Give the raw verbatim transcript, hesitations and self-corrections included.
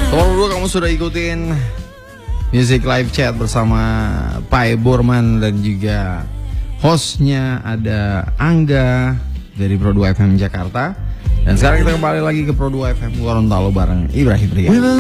Nomor dua, kamu sudah ikutin Music Live Chat bersama Pai Borman dan juga hostnya ada Angga dari Pro dua F M Jakarta. Dan sekarang kita kembali lagi ke Pro dua F M Gorontalo bareng Ibrahim Ria.